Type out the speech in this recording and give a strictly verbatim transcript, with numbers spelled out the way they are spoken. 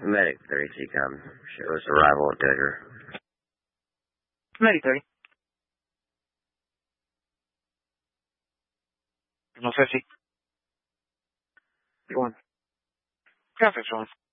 Medic thirty C com. Shows arrival at Dodger. Medic thirty. Signal fifty. One. Traffic's one.